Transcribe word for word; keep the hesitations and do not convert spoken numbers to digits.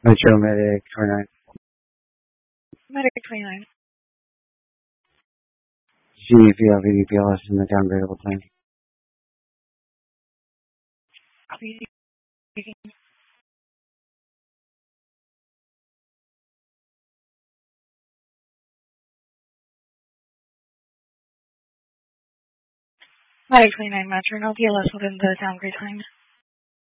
Metro Medic twenty-nine. Medic twenty-nine. G D P L, V D P L is in the downgradable plan. Copy. Medic twenty-nine, Metro, no P L S within the downgrade time.